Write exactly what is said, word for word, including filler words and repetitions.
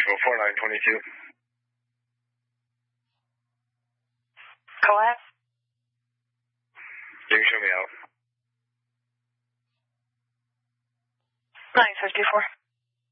Nashville, four nine two two. Collapse? You can show me out. nine fifty-four.